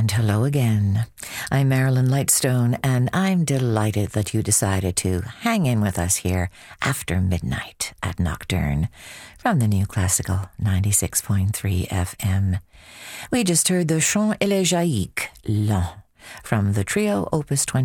And hello again. I'm Marilyn Lightstone, and I'm delighted that you decided to hang in with us here after midnight at Nocturne from the New Classical 96.3 FM. We just heard the Chant élégiaque, Lent, from the trio Opus 20.